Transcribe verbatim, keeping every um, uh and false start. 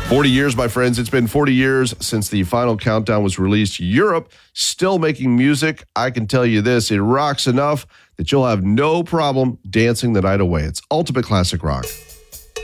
forty years, my friends. It's been forty years since the final countdown was released. Europe still making music. I can tell you this, it rocks enough that you'll have no problem dancing the night away. It's ultimate classic rock.